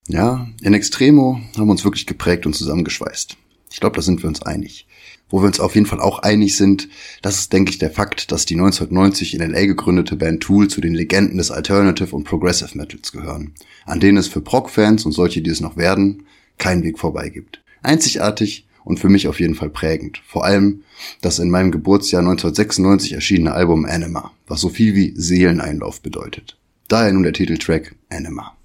Ja, in Extremo haben wir uns wirklich geprägt und zusammengeschweißt. Ich glaube, da sind wir uns einig. Wo wir uns auf jeden Fall auch einig sind, das ist, denke ich, der Fakt, dass die 1990 in L.A. gegründete Band Tool zu den Legenden des Alternative und Progressive Metals gehören, an denen es für Prog-Fans und solche, die es noch werden, keinen Weg vorbei gibt. Einzigartig und für mich auf jeden Fall prägend. Vor allem das in meinem Geburtsjahr 1996 erschienene Album Anima, was so viel wie Seeleneinlauf bedeutet. Daher nun der Titeltrack Anima.